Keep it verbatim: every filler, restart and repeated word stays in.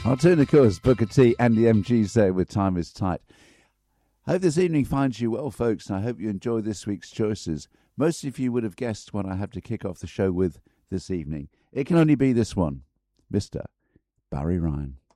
Cartoon, of course, Booker T and the M Gs there with Time Is Tight. Hope this evening finds you well, folks, and I hope you enjoy this week's choices. Most of you would have guessed what I have to kick off the show with this evening. It can only be this one, Mister Barry Ryan.